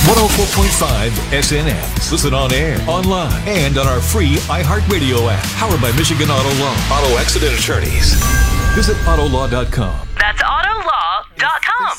104.5 SNX. Listen on air, online, and on our free iHeartRadio app. Powered by Michigan Auto Law. Auto Accident Attorneys. Visit Autolaw.com. That's Autolaw.com.